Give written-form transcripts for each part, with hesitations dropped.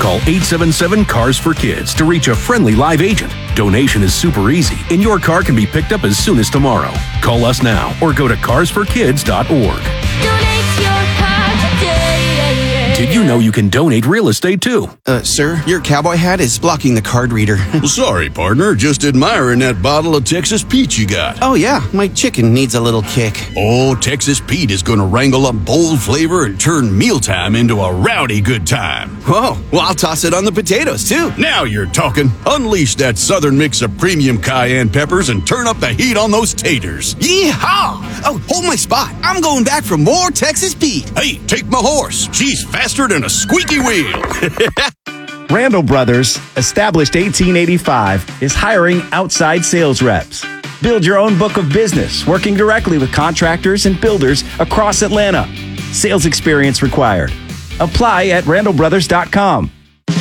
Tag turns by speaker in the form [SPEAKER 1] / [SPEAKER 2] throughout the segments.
[SPEAKER 1] Call 877-CARS-FOR-KIDS to reach a friendly live agent. Donation is super easy, and your car can be picked up as soon as tomorrow. Call us now or go to carsforkids.org.
[SPEAKER 2] Donate your car today.
[SPEAKER 1] Did you know you can donate real estate too?
[SPEAKER 3] Sir, your cowboy hat is blocking the card reader.
[SPEAKER 4] Sorry, partner. Just admiring that bottle of Texas Pete you got.
[SPEAKER 3] Oh, yeah. My chicken needs a little kick.
[SPEAKER 4] Oh, Texas Pete is going to wrangle up bold flavor and turn mealtime into a rowdy good time.
[SPEAKER 3] Whoa. Well, I'll toss it on the potatoes, too.
[SPEAKER 4] Now you're talking. Unleash that southern mix of premium cayenne peppers and turn up the heat on those taters.
[SPEAKER 3] Yeehaw! Oh, hold my spot. I'm going back for more Texas Pete.
[SPEAKER 4] Hey, take my horse. She's faster than a squeaky wheel.
[SPEAKER 5] Randall Brothers, established 1885, is hiring outside sales reps. Build your own book of business, working directly with contractors and builders across Atlanta. Sales experience required. Apply at randallbrothers.com.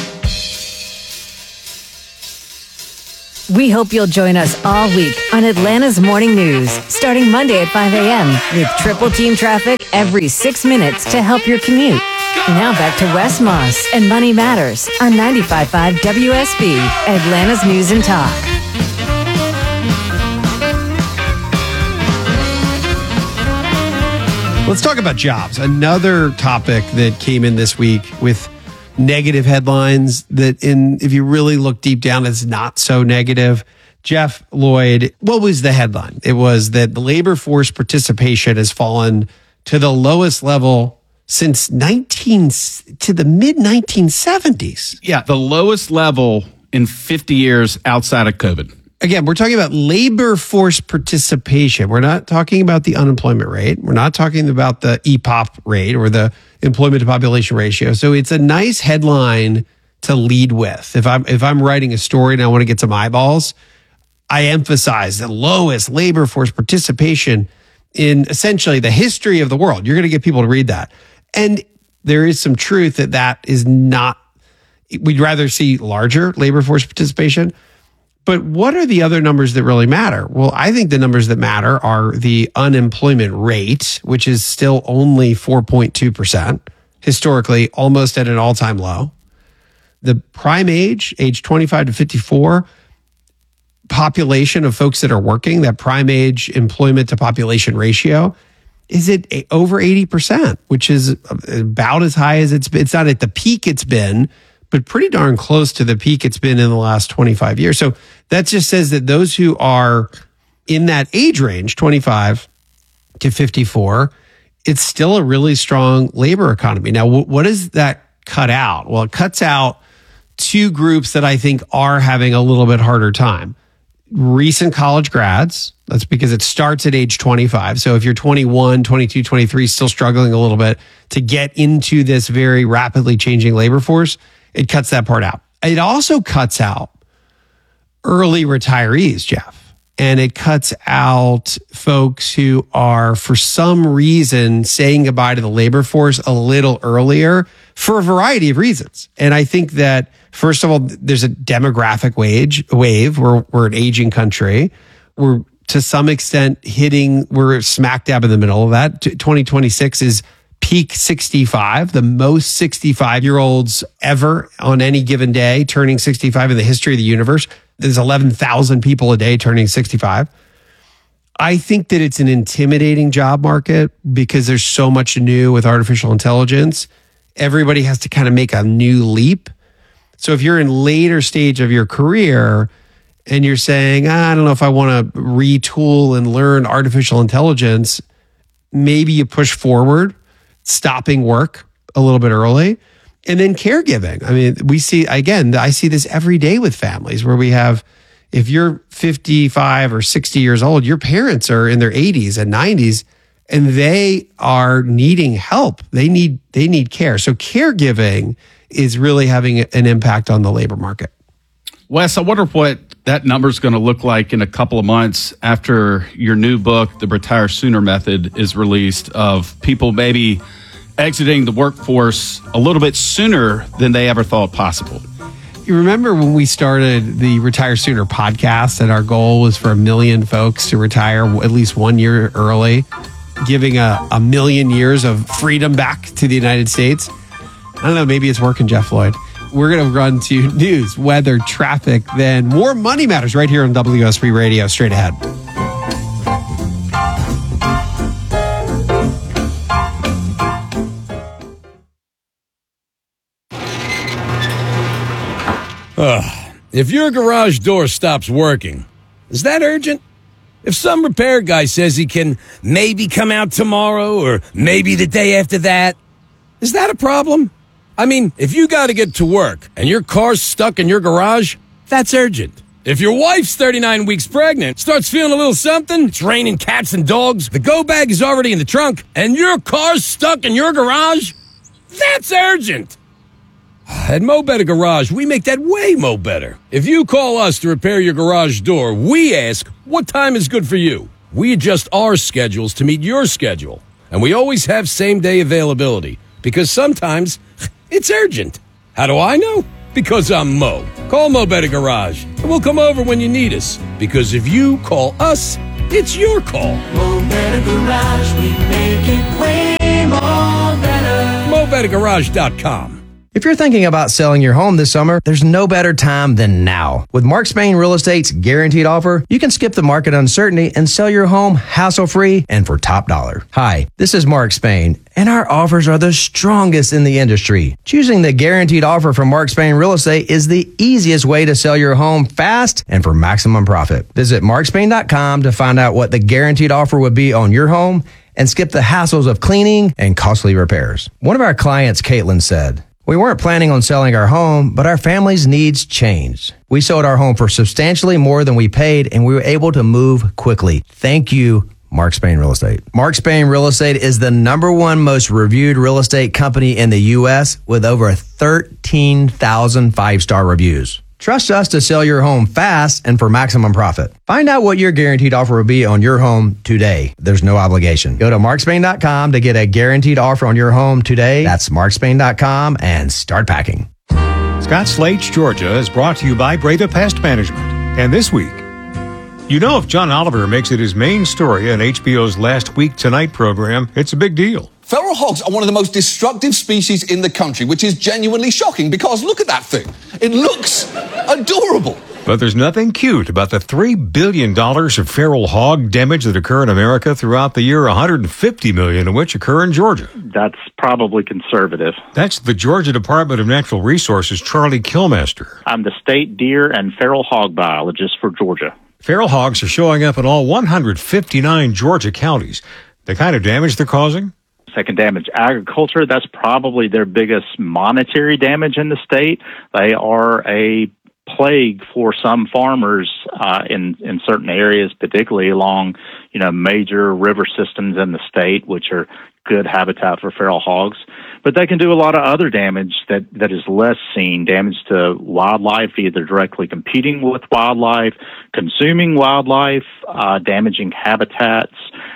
[SPEAKER 6] We hope you'll join us all week on Atlanta's Morning News, starting Monday at 5 a.m. with triple team traffic every 6 minutes to help your commute. Now back to Wes Moss and Money Matters on 95.5 WSB, Atlanta's News and Talk.
[SPEAKER 7] Let's talk about jobs. Another topic that came in this week with negative headlines that if you really look deep down, it's not so negative. Jeff Lloyd, what was the headline? It was that the labor force participation has fallen to the lowest level since the mid 1970s.
[SPEAKER 8] Yeah, the lowest level in 50 years outside of COVID.
[SPEAKER 7] Again, we're talking about labor force participation. We're not talking about the unemployment rate. We're not talking about the EPOP rate or the employment to population ratio. So it's a nice headline to lead with. If I'm writing a story and I want to get some eyeballs, I emphasize the lowest labor force participation in essentially the history of the world. You're going to get people to read that. And there is some truth that is not, we'd rather see larger labor force participation. But what are the other numbers that really matter? Well, I think the numbers that matter are the unemployment rate, which is still only 4.2%, historically almost at an all-time low. The prime age 25 to 54, population of folks that are working, that prime age employment to population ratio, is it over 80%, which is about as high as it's been. It's not at the peak it's been, but pretty darn close to the peak it's been in the last 25 years. So that just says that those who are in that age range, 25 to 54, it's still a really strong labor economy. Now, what does that cut out? Well, it cuts out two groups that I think are having a little bit harder time. Recent college grads. That's because it starts at age 25. So if you're 21, 22, 23, still struggling a little bit to get into this very rapidly changing labor force, it cuts that part out. It also cuts out early retirees, Jeff. And it cuts out folks who are, for some reason, saying goodbye to the labor force a little earlier for a variety of reasons. And I think that, first of all, there's a demographic wave. We're an aging country. We're, to some extent, we're smack dab in the middle of that. 2026 is peak 65, the most 65-year-olds ever on any given day turning 65 in the history of the universe. There's 11,000 people a day turning 65. I think that it's an intimidating job market because there's so much new with artificial intelligence. Everybody has to kind of make a new leap. So if you're in later stage of your career and you're saying, I don't know if I want to retool and learn artificial intelligence, maybe you push forward, stopping work a little bit early. And then caregiving. I mean, I see this every day with families where we have, if you're 55 or 60 years old, your parents are in their 80s and 90s, and they are needing help. They need care. So caregiving is really having an impact on the labor market.
[SPEAKER 8] Wes, I wonder what that number is going to look like in a couple of months after your new book, The Retire Sooner Method, is released, of people maybe exiting the workforce a little bit sooner than they ever thought possible.
[SPEAKER 7] You remember when we started the Retire Sooner podcast and our goal was for 1 million folks to retire at least 1 year early, giving a million years of freedom back to the United States? I don't know, maybe it's working, Jeff Lloyd. we're going to run to news, weather, traffic, then more Money Matters right here on WSB Radio. Straight ahead.
[SPEAKER 9] If your garage door stops working, is that urgent? If some repair guy says he can maybe come out tomorrow or maybe the day after that, is that a problem? I mean, if you got to get to work and your car's stuck in your garage, that's urgent. If your wife's 39 weeks pregnant, starts feeling a little something, it's raining cats and dogs, the go bag is already in the trunk, and your car's stuck in your garage, that's urgent. At Mo Better Garage, we make that way mo better. If you call us to repair your garage door, we ask, what time is good for you? We adjust our schedules to meet your schedule. And we always have same-day availability, because sometimes it's urgent. How do I know? Because I'm Mo. Call Mo Better Garage, and we'll come over when you need us. Because if you call us, it's your call.
[SPEAKER 2] Mo Better Garage, we make it way more better.
[SPEAKER 9] MoBetterGarage.com.
[SPEAKER 10] If you're thinking about selling your home this summer, there's no better time than now. With Mark Spain Real Estate's guaranteed offer, you can skip the market uncertainty and sell your home hassle-free and for top dollar. Hi, this is Mark Spain, and our offers are the strongest in the industry. Choosing the guaranteed offer from Mark Spain Real Estate is the easiest way to sell your home fast and for maximum profit. Visit markspain.com to find out what the guaranteed offer would be on your home and skip the hassles of cleaning and costly repairs. One of our clients, Caitlin, said, "We weren't planning on selling our home, but our family's needs changed. We sold our home for substantially more than we paid, and we were able to move quickly. Thank you, Mark Spain Real Estate." Mark Spain Real Estate is the #1 most reviewed real estate company in the U.S. with over 13,000 five-star reviews. Trust us to sell your home fast and for maximum profit. Find out what your guaranteed offer will be on your home today. There's no obligation. Go to markspain.com to get a guaranteed offer on your home today. That's markspain.com and start packing.
[SPEAKER 11] Scott Slate's Georgia is brought to you by Breda Pest Management. And this week, you know, if John Oliver makes it his main story on HBO's Last Week Tonight program, it's a big deal.
[SPEAKER 12] Feral hogs are one of the most destructive species in the country, which is genuinely shocking because look at that thing. It looks adorable.
[SPEAKER 11] But there's nothing cute about the $3 billion of feral hog damage that occur in America throughout the year, $150 million of which occur in Georgia.
[SPEAKER 13] That's probably conservative.
[SPEAKER 11] That's the Georgia Department of Natural Resources' Charlie Kilmaster.
[SPEAKER 13] I'm the state deer and feral hog biologist for Georgia.
[SPEAKER 11] Feral hogs are showing up in all 159 Georgia counties. The kind of damage they're causing?
[SPEAKER 13] Second damage agriculture, that's probably their biggest monetary damage in the state. They are a plague for some farmers in certain areas, particularly along, major river systems in the state, which are good habitat for feral hogs. But they can do a lot of other damage that is less seen, damage to wildlife, either directly competing with wildlife, consuming wildlife, damaging habitats,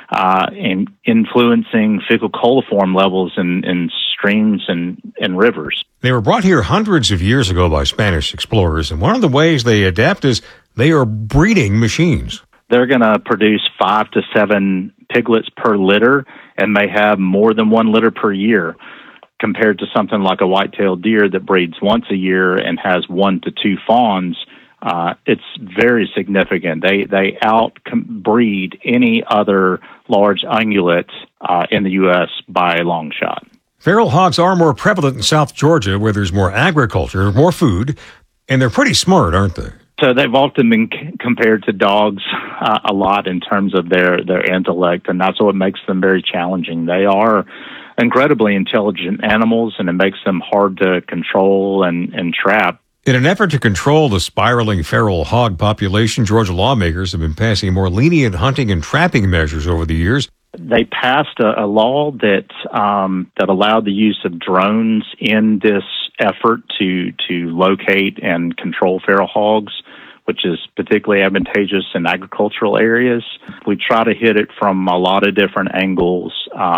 [SPEAKER 13] and influencing fecal coliform levels in streams and rivers.
[SPEAKER 11] They were brought here hundreds of years ago by Spanish explorers, and one of the ways they adapt is they are breeding machines.
[SPEAKER 13] They're going to produce 5 to 7 piglets per litter and may have more than 1 litter per year, compared to something like a white-tailed deer that breeds once a year and has 1 to 2 fawns. It's very significant. They outbreed any other large ungulate in the U.S. by a long shot.
[SPEAKER 11] Feral hogs are more prevalent in South Georgia, where there's more agriculture, more food, and they're pretty smart, aren't they?
[SPEAKER 13] So they've often been compared to dogs a lot in terms of their intellect, and that's what makes them very challenging. They are incredibly intelligent animals, and it makes them hard to control and trap.
[SPEAKER 11] In an effort to control the spiraling feral hog population, Georgia lawmakers have been passing more lenient hunting and trapping measures over the years.
[SPEAKER 13] They passed a law that allowed the use of drones in this effort to locate and control feral hogs, which is particularly advantageous in agricultural areas. We try to hit it from a lot of different angles,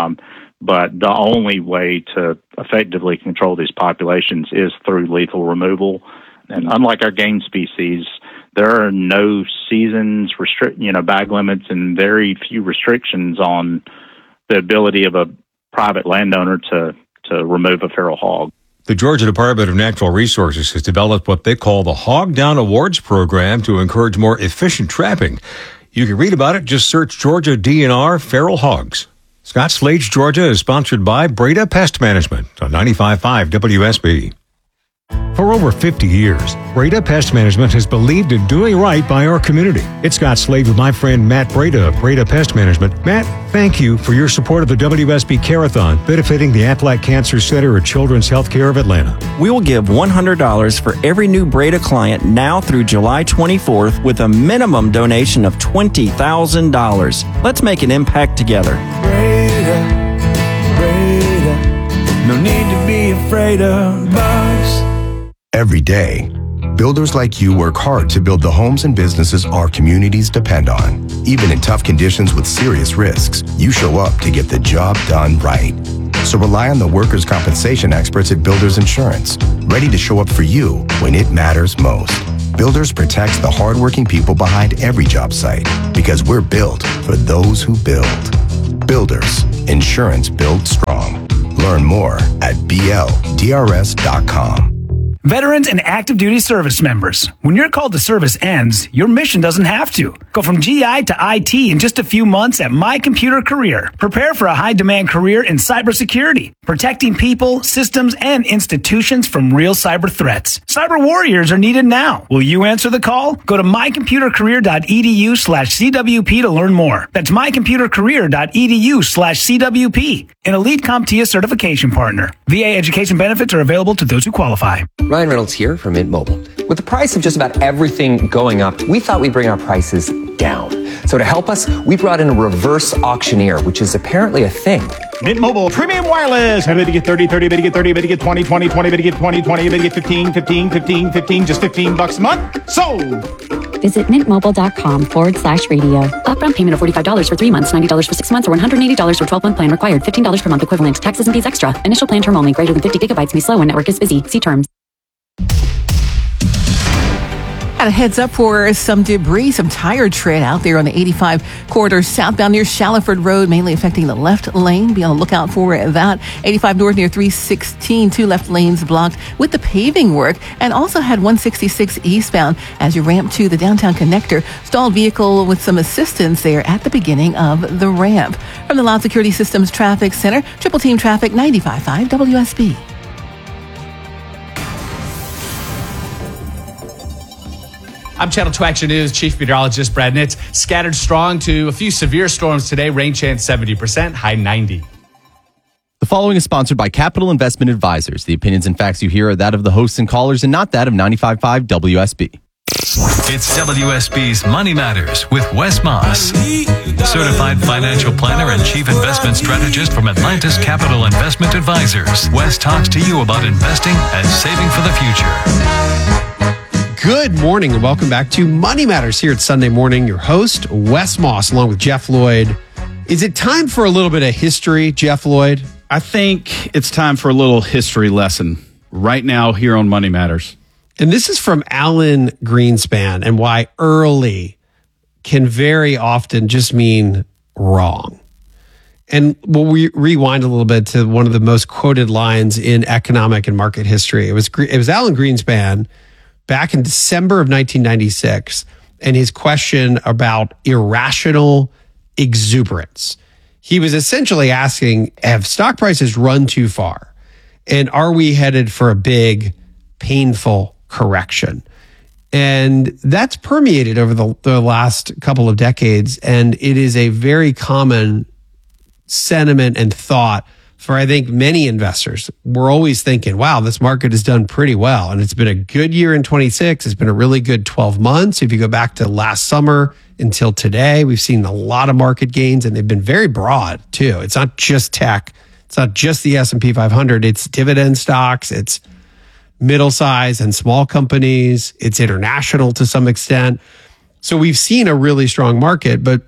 [SPEAKER 13] but the only way to effectively control these populations is through lethal removal. And unlike our game species, there are no seasons, bag limits, and very few restrictions on the ability of a private landowner to remove a feral hog.
[SPEAKER 11] The Georgia Department of Natural Resources has developed what they call the Hog Down Awards program to encourage more efficient trapping. You can read about it. Just search Georgia DNR Feral Hogs. Scott Slage, Georgia is sponsored by Breda Pest Management on 95.5 WSB. For over 50 years, Breda Pest Management has believed in doing right by our community. It's Scott Slade with my friend Matt Breda of Breda Pest Management. Matt, thank you for your support of the WSB Care-a-thon, benefiting the Aflac Cancer Center at Children's Healthcare of Atlanta.
[SPEAKER 14] We will give $100 for every new Breda client now through July 24th with a minimum donation of $20,000. Let's make an impact together.
[SPEAKER 2] Breda, no need to be afraid of bugs.
[SPEAKER 15] Every day, builders like you work hard to build the homes and businesses our communities depend on. Even in tough conditions with serious risks, you show up to get the job done right. So rely on the workers' compensation experts at Builders Insurance, ready to show up for you when it matters most. Builders protects the hardworking people behind every job site because we're built for those who build. Builders, insurance built strong. Learn more at bldrs.com.
[SPEAKER 16] Veterans and active duty service members, when your call to service ends, your mission doesn't have to. Go from GI to IT in just a few months at My Computer Career. Prepare for a high-demand career in cybersecurity, protecting people, systems, and institutions from real cyber threats. Cyber warriors are needed now. Will you answer the call? Go to mycomputercareer.edu/CWP to learn more. That's mycomputercareer.edu/CWP. An Elite CompTIA certification partner. VA education benefits are available to those who qualify.
[SPEAKER 17] Ryan Reynolds here from Mint Mobile. With the price of just about everything going up, we thought we'd bring our prices down. So to help us, we brought in a reverse auctioneer, which is apparently a thing.
[SPEAKER 18] Mint Mobile Premium Wireless. How to get 30, 30, to get 30, to get 20, 20, 20, to get 20, 20, to get 15, 15, 15, 15, just $15 a month. Sold!
[SPEAKER 19] Visit mintmobile.com/radio. Upfront payment of $45 for 3 months, $90 for 6 months, or $180 for 12-month plan required. $15 per month equivalent. Taxes and fees extra. Initial plan term only. Greater than 50 gigabytes may slow when network is busy. See terms.
[SPEAKER 20] Got a heads up for some debris, some tire tread out there on the 85 corridor southbound near Shallowford Road, mainly affecting the left lane. Be on the lookout for that. 85 north near 316, 2 left lanes blocked with the paving work, and also had 166 eastbound as you ramp to the downtown connector. Stalled vehicle with some assistance there at the beginning of the ramp. From the Loud Security Systems Traffic Center, Triple Team Traffic 95.5 WSB.
[SPEAKER 21] I'm Channel 2 Action News Chief Meteorologist Brad Nitz. Scattered strong to a few severe storms today. Rain chance 70%, high 90.
[SPEAKER 22] The following is sponsored by Capital Investment Advisors. The opinions and facts you hear are that of the hosts and callers and not that of 95.5 WSB.
[SPEAKER 23] It's WSB's Money Matters with Wes Moss, certified financial planner and chief investment strategist from Atlantis Capital Investment Advisors. Wes talks to you about investing and saving for the future.
[SPEAKER 7] Good morning and welcome back to Money Matters here at Sunday morning. Your host, Wes Moss, along with Jeff Lloyd. Is it time for a little bit of history, Jeff Lloyd?
[SPEAKER 8] I think it's time for a little history lesson right now here on Money Matters.
[SPEAKER 7] And this is from Alan Greenspan and why early can very often just mean wrong. And we'll rewind a little bit to one of the most quoted lines in economic and market history. It was Alan Greenspan back in December of 1996, and his question about irrational exuberance. He was essentially asking, have stock prices run too far? And are we headed for a big, painful correction? And that's permeated over the last couple of decades, and it is a very common sentiment and thought for, I think, many investors. We're always thinking, wow, this market has done pretty well. And it's been a good year in 26. It's been a really good 12 months. If you go back to last summer until today, we've seen a lot of market gains, and they've been very broad too. It's not just tech. It's not just the S&P 500. It's dividend stocks. It's middle size and small companies. It's international to some extent. So we've seen a really strong market, but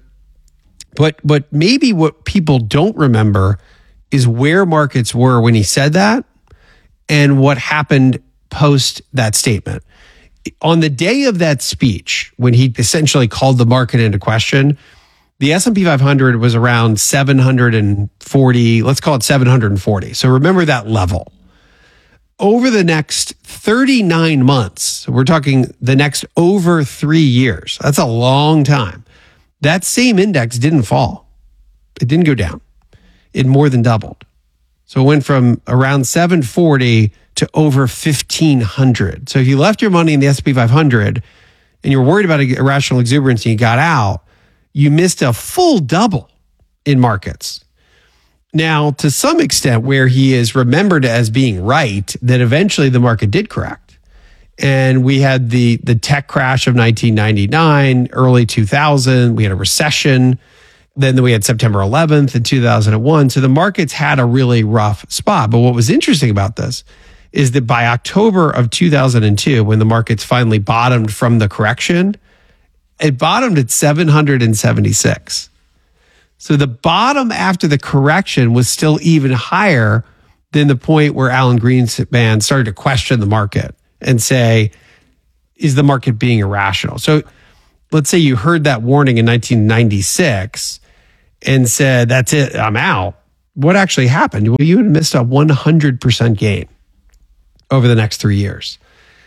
[SPEAKER 7] maybe what people don't remember is where markets were when he said that and what happened post that statement. On the day of that speech, when he essentially called the market into question, the S&P 500 was around 740, let's call it 740. So remember that level. over the next 39 months, so we're talking the next over 3 years, that's a long time, that same index didn't fall. It didn't go down. It more than doubled. So it went from around 740 to over 1,500. So if you left your money in the S&P 500 and you were worried about irrational exuberance and you got out, you missed a full double in markets. Now, to some extent, where he is remembered as being right, that eventually the market did correct. And we had the tech crash of 1999, early 2000. We had a recession. Then we had September 11th in 2001. So the markets had a really rough spot. But what was interesting about this is that by October of 2002, when the markets finally bottomed from the correction, it bottomed at 776. So the bottom after the correction was still even higher than the point where Alan Greenspan started to question the market and say, is the market being irrational? So let's say you heard that warning in 1996 and said, that's it, I'm out. What actually happened? Well, you would have missed a 100% gain over the next 3 years.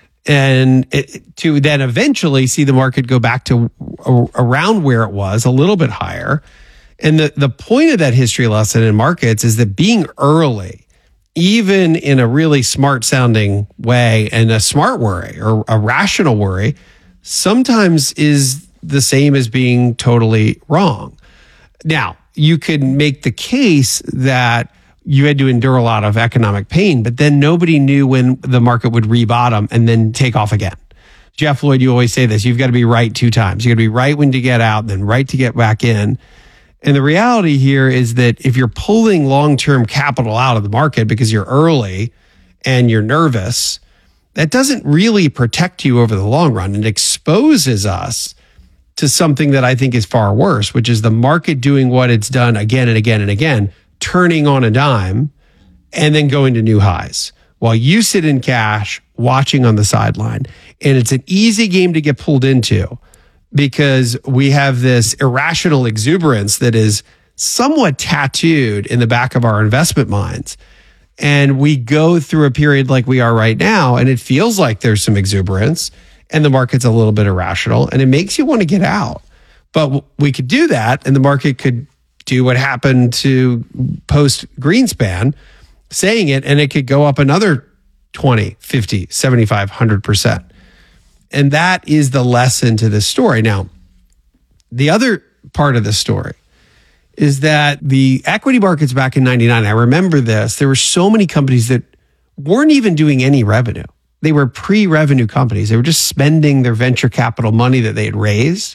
[SPEAKER 7] And to then eventually see the market go back to around where it was, a little bit higher. And the point of that history lesson in markets is that being early, even in a really smart sounding way and a smart worry or a rational worry, sometimes is the same as being totally wrong. Now, you could make the case that you had to endure a lot of economic pain, but then nobody knew when the market would rebottom and then take off again. Jeff Lloyd, you always say this, you've got to be right 2 times. You got to be right when to get out, then right to get back in. And the reality here is that if you're pulling long-term capital out of the market because you're early and you're nervous, that doesn't really protect you over the long run. It exposes us to something that I think is far worse, which is the market doing what it's done again and again and again, turning on a dime and then going to new highs while you sit in cash watching on the sideline. And it's an easy game to get pulled into because we have this irrational exuberance that is somewhat tattooed in the back of our investment minds. And we go through a period like we are right now, and it feels like there's some exuberance and the market's a little bit irrational and it makes you want to get out. But we could do that and the market could do what happened to post Greenspan saying it, and it could go up another 20, 50, 75, 100%. And that is the lesson to this story. Now, the other part of the story is that the equity markets back in 99, I remember this, there were so many companies that weren't even doing any revenue. They were pre-revenue companies. They were just spending their venture capital money that they had raised.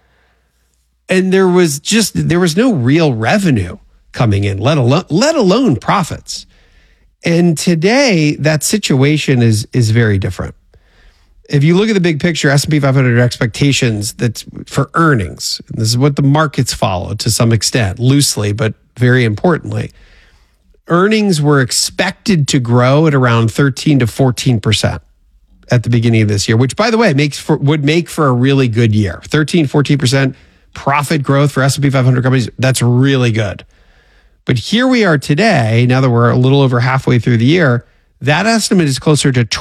[SPEAKER 7] And there was no real revenue coming in, let alone profits. And today that situation is very different. If you look at the big picture, S&P 500 expectations that's for earnings, and this is what the markets follow to some extent, loosely, but very importantly, earnings were expected to grow at around 13 to 14% at the beginning of this year, which, by the way, would make for a really good year. 13, 14% profit growth for S&P 500 companies, that's really good. But here we are today, now that we're a little over halfway through the year, that estimate is closer to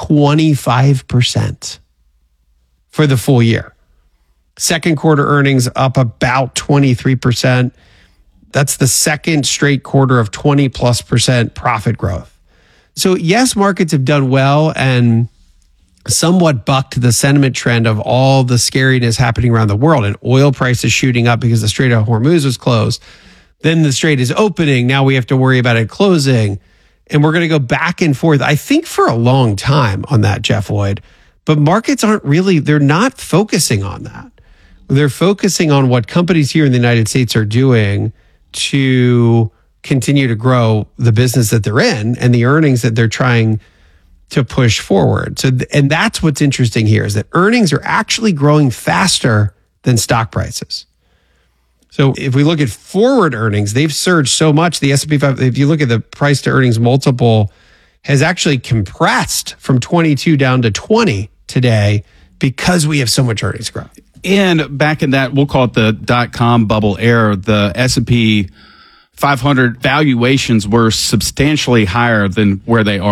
[SPEAKER 7] 25% for the full year. Second quarter earnings up about 23%. That's the second straight quarter of 20+% profit growth. So yes, markets have done well and somewhat bucked the sentiment trend of all the scariness happening around the world, and oil prices shooting up because the Strait of Hormuz was closed. Then the strait is opening. Now we have to worry about it closing. And we're going to go back and forth, I think, for a long time on that, Jeff Lloyd. But markets they're not focusing on that. They're focusing on what companies here in the United States are doing to continue to grow the business that they're in and the earnings that they're trying to push forward. And that's what's interesting here is that earnings are actually growing faster than stock prices. So if we look at forward earnings, they've surged so much. The S&P 500, if you look at the price to earnings multiple, has actually compressed from 22 down to 20 today because we have so much earnings growth.
[SPEAKER 8] And back in that, we'll call it the dot-com bubble era, the S&P 500 valuations were substantially higher than where they are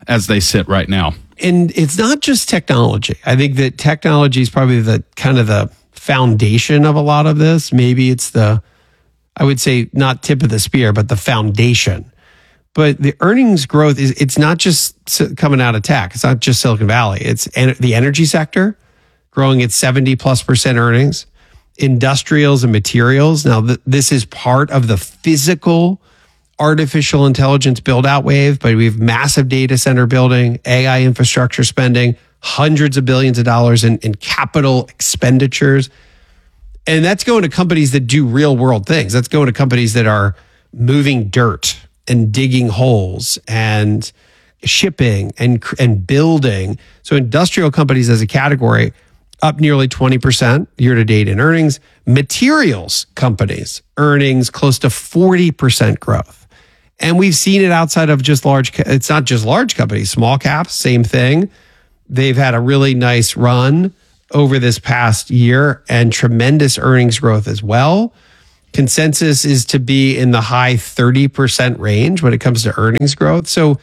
[SPEAKER 8] as they sit right now.
[SPEAKER 7] And it's not just technology. I think that technology is probably the kind of the foundation of a lot of this. Maybe it's I would say not tip of the spear, but the foundation. But the earnings growth it's not just coming out of tech. It's not just Silicon Valley. It's the energy sector growing at 70+% earnings, industrials and materials. Now, this is part of the physical artificial intelligence build out wave, but we have massive data center building, AI infrastructure spending, hundreds of billions of dollars in capital expenditures. And that's going to companies that do real world things. That's going to companies that are moving dirt and digging holes and shipping and building. So industrial companies as a category up nearly 20% year to date in earnings. Materials companies earnings close to 40% growth. And we've seen it outside of just it's not just large companies, small caps, same thing. They've had a really nice run over this past year and tremendous earnings growth as well. Consensus is to be in the high 30% range when it comes to earnings growth. So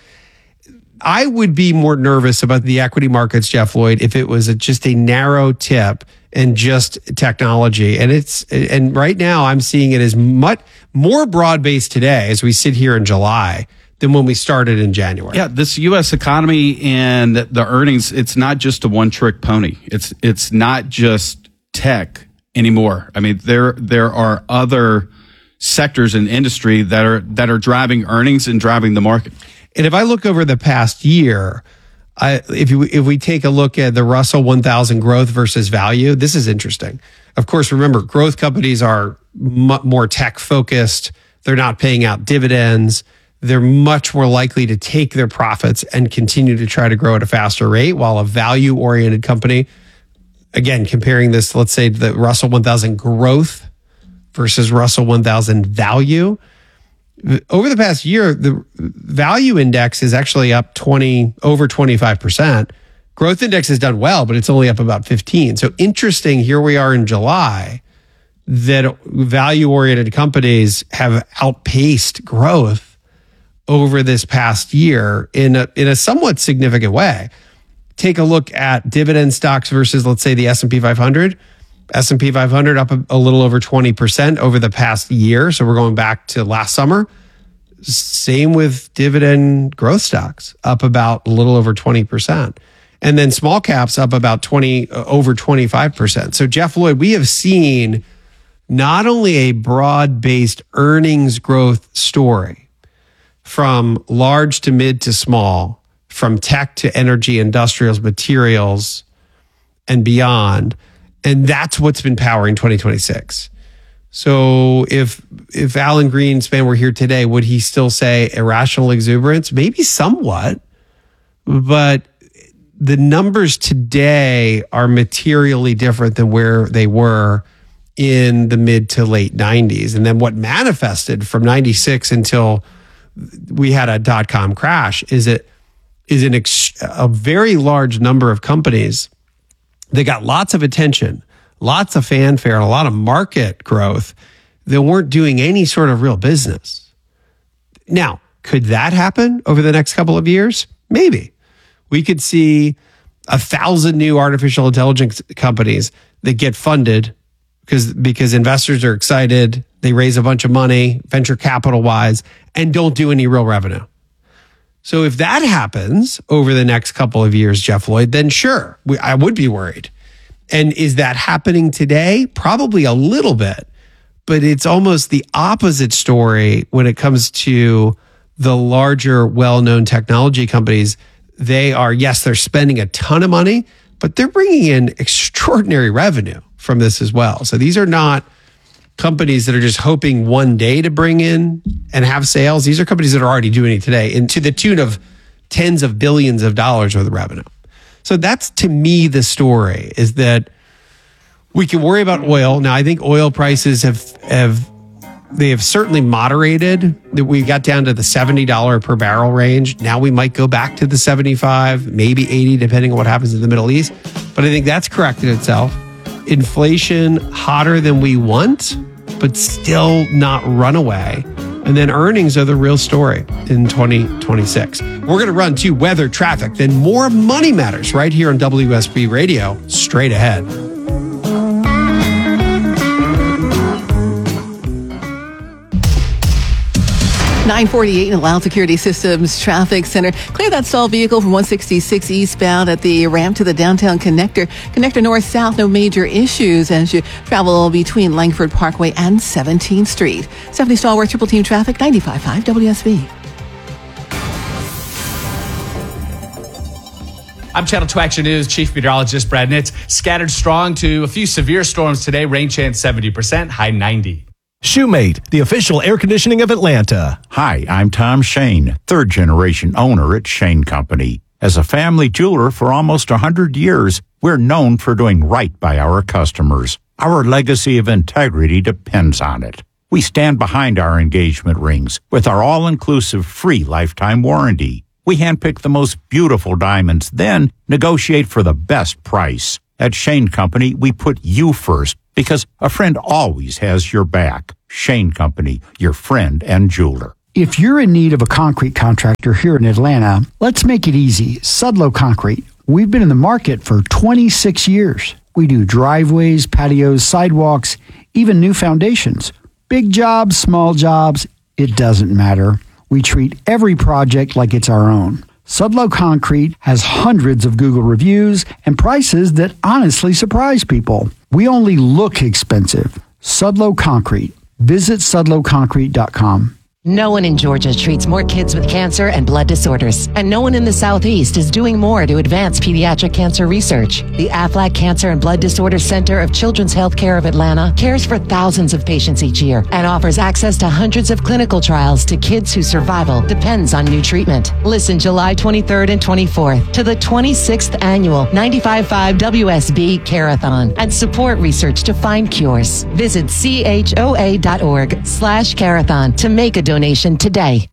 [SPEAKER 7] I would be more nervous about the equity markets, Jeff Lloyd, if it was just a narrow tip and just technology. And right now I'm seeing it as much more broad-based today as we sit here in July than when we started in January.
[SPEAKER 8] Yeah, this U.S. economy and the earnings, it's not just a one-trick pony. It's not just tech anymore. I mean, there are other sectors in industry that are driving earnings and driving the market.
[SPEAKER 7] And if I look over the past year, if we take a look at the Russell 1000 growth versus value, this is interesting. Of course, remember, growth companies are more tech focused. They're not paying out dividends. They're much more likely to take their profits and continue to try to grow at a faster rate, while a value oriented company, again, comparing this, let's say the Russell 1000 growth versus Russell 1000 value. Over the past year, the value index is actually up over 25%. Growth index has done well, but it's only up about 15. So interesting, here we are in July, that value-oriented companies have outpaced growth over this past year in a somewhat significant way. Take a look at dividend stocks versus, let's say, the S&P 500. S&P 500 up a little over 20% over the past year. So we're going back to last summer. Same with dividend growth stocks, up about a little over 20%. And then small caps up about over 25%. So Jeff Lloyd, we have seen not only a broad-based earnings growth story from large to mid to small, from tech to energy, industrials, materials, and beyond. And that's what's been powering 2026. So if Alan Greenspan were here today, would he still say irrational exuberance? Maybe somewhat, but the numbers today are materially different than where they were in the mid to late 90s. And then what manifested from 96 until we had a dot-com crash is a very large number of companies that got lots of attention, lots of fanfare, and a lot of market growth that weren't doing any sort of real business. Now, could that happen over the next couple of years? Maybe. We could see 1,000 new artificial intelligence companies that get funded because investors are excited. They raise a bunch of money, venture capital wise, and don't do any real revenue. So if that happens over the next couple of years, Jeff Lloyd, then sure, I would be worried. And is that happening today? Probably a little bit, but it's almost the opposite story when it comes to the larger, well-known technology companies. They're spending a ton of money, but they're bringing in extraordinary revenue from this as well. So these are not companies that are just hoping one day to bring in and have sales. These are companies that are already doing it today, and to the tune of tens of billions of dollars worth of revenue. So that's, to me, the story, is that we can worry about oil. Now, I think oil prices have certainly moderated. That we got down to the $70 per barrel range. Now we might go back to the 75, maybe 80, depending on what happens in the Middle East. But I think that's corrected itself. Inflation hotter than we want, but still not runaway. And then earnings are the real story in 2026. We're going to run to weather, traffic, then more Money Matters right here on WSB Radio straight ahead.
[SPEAKER 20] 948 in Loud Security Systems Traffic Center. Clear that stalled vehicle from 166 eastbound at the ramp to the downtown connector. Connector north-south, no major issues as you travel between Langford Parkway and 17th Street. Stephanie Stallworth, Triple Team Traffic, 95.5 WSB.
[SPEAKER 21] I'm Channel 2 Action News Chief Meteorologist Brad Nitz. Scattered strong to a few severe storms today. Rain chance 70%, high 90.
[SPEAKER 1] Shoemate, the official air conditioning of Atlanta.
[SPEAKER 3] Hi, I'm Tom Shane, third-generation owner at Shane Company. As a family jeweler for almost 100 years, we're known for doing right by our customers. Our legacy of integrity depends on it. We stand behind our engagement rings with our all-inclusive free lifetime warranty. We handpick the most beautiful diamonds, then negotiate for the best price. At Shane Company, we put you first because a friend always has your back. Shane Company, your friend and jeweler.
[SPEAKER 4] If you're in need of a concrete contractor here in Atlanta, let's make it easy. Sudlow Concrete. We've been in the market for 26 years. We do driveways, patios, sidewalks, even new foundations. Big jobs, small jobs, it doesn't matter. We treat every project like it's our own. Sudlow Concrete has hundreds of Google reviews and prices that honestly surprise people. We only look expensive. Sudlow Concrete. Visit sudlowconcrete.com.
[SPEAKER 24] No one in Georgia treats more kids with cancer and blood disorders, and no one in the Southeast is doing more to advance pediatric cancer research. The Aflac Cancer and Blood Disorders Center of Children's Healthcare of Atlanta cares for thousands of patients each year and offers access to hundreds of clinical trials to kids whose survival depends on new treatment. Listen July 23rd and 24th to the 26th annual 95.5 WSB Carathon and support research to find cures. Visit choa.org/carathon to make a donation today.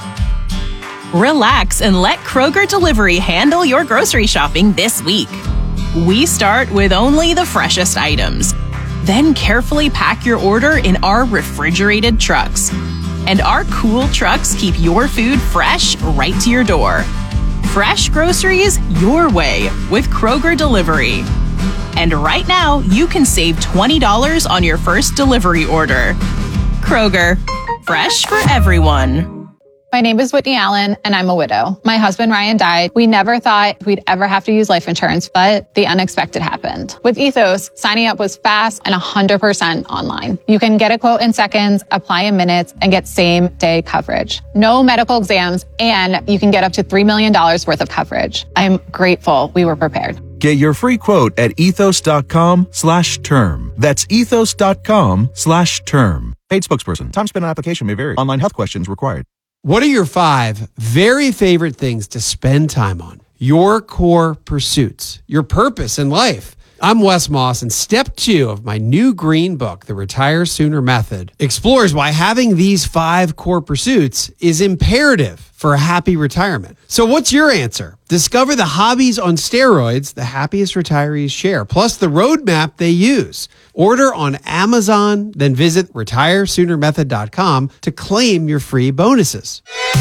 [SPEAKER 25] Relax and let Kroger Delivery handle your grocery shopping this week. We start with only the freshest items, then carefully pack your order in our refrigerated trucks. And our cool trucks keep your food fresh right to your door. Fresh groceries your way with Kroger Delivery. And right now, you can save $20 on your first delivery order. Kroger, fresh for everyone.
[SPEAKER 26] My name is Whitney Allen, and I'm a widow. My husband, Ryan, died. We never thought we'd ever have to use life insurance, but the unexpected happened. With Ethos, signing up was fast and 100% online. You can get a quote in seconds, apply in minutes, and get same-day coverage. No medical exams, and you can get up to $3 million worth of coverage. I'm grateful we were prepared.
[SPEAKER 27] Get your free quote at ethos.com/term. That's ethos.com/term. Paid spokesperson. Time spent on application may vary. Online health questions required.
[SPEAKER 7] What are your 5 very favorite things to spend time on? Your core pursuits, your purpose in life. I'm Wes Moss, and step 2 of my new green book, The Retire Sooner Method, explores why having these 5 core pursuits is imperative for a happy retirement. So what's your answer? Discover the hobbies on steroids the happiest retirees share, plus the roadmap they use. Order on Amazon, then visit retiresoonermethod.com to claim your free bonuses.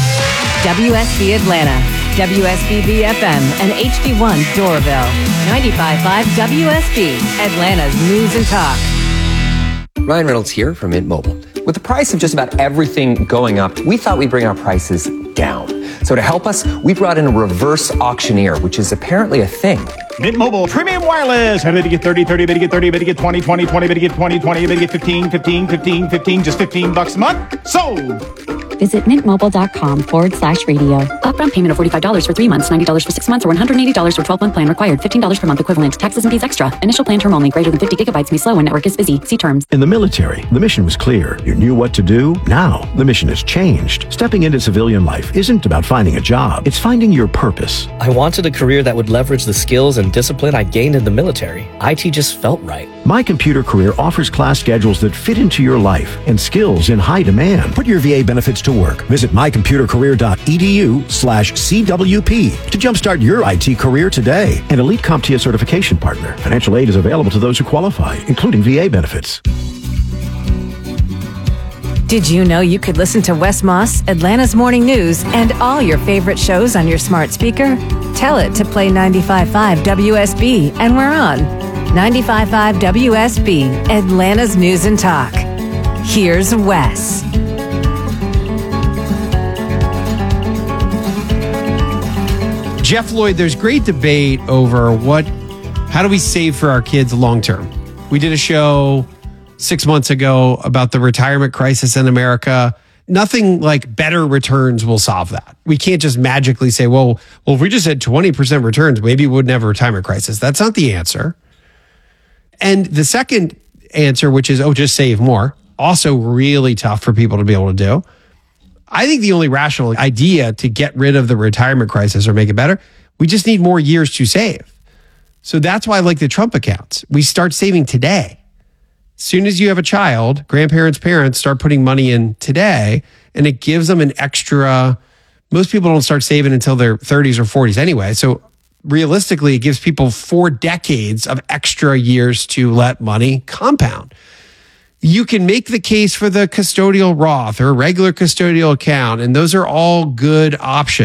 [SPEAKER 6] WSB Atlanta, WSB FM, and HD1 Doraville. 95.5 WSB, Atlanta's News and Talk.
[SPEAKER 17] Ryan Reynolds here from Mint Mobile. With the price of just about everything going up, we thought we'd bring our prices down. So to help us, we brought in a reverse auctioneer, which is apparently a thing.
[SPEAKER 18] Mint Mobile Premium Wireless. How did you get 30, 30, bid you get 30, bid you get 20, 20, 20, bid you get 20, 20, bid you get 15, 15, 15, 15, just $15 a month? Sold!
[SPEAKER 19] Visit mintmobile.com/radio. Upfront payment of $45 for 3 months, $90 for 6 months, or $180 for 12-month plan required. $15 per month equivalent. Taxes and fees extra. Initial plan term only. Greater than 50 gigabytes may slow when network is busy. See terms.
[SPEAKER 1] In the military, the mission was clear. You knew what to do. Now, the mission has changed. Stepping into civilian life isn't about finding a job. It's finding your purpose.
[SPEAKER 28] I wanted a career that would leverage the skills and discipline I gained in the military. IT just felt right.
[SPEAKER 1] My Computer Career offers class schedules that fit into your life and skills in high demand. Put your VA benefits to work. Visit mycomputercareer.edu/CWP to jumpstart your IT career today. An Elite CompTIA certification partner. Financial aid is available to those who qualify, including VA benefits.
[SPEAKER 6] Did you know you could listen to Wes Moss, Atlanta's Morning News, and all your favorite shows on your smart speaker? Tell it to play 95.5 WSB, and we're on. 95.5 WSB, Atlanta's News and Talk. Here's Wes.
[SPEAKER 7] Jeff Lloyd, there's great debate over how do we save for our kids long term? We did a show 6 months ago about the retirement crisis in America. Nothing like better returns will solve that. We can't just magically say, well, if we just had 20% returns, maybe we wouldn't have a retirement crisis. That's not the answer. And the second answer, which is, just save more, also really tough for people to be able to do. I think the only rational idea to get rid of the retirement crisis or make it better, we just need more years to save. So that's why I like the Trump accounts. We start saving today. As soon as you have a child, grandparents, parents start putting money in today, and it gives them an extra. Most people don't start saving until their 30s or 40s anyway. So realistically, it gives people 4 decades of extra years to let money compound. You can make the case for the custodial Roth or a regular custodial account, and those are all good options.